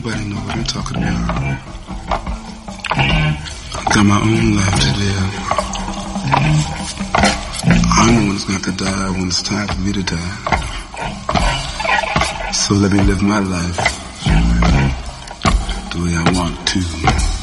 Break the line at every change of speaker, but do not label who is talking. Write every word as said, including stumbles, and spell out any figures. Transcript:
nobody know what I'm talking about. I got my own life to live. I'm the one that's got to die when it's time for me to die. So let me live my life the way I want to.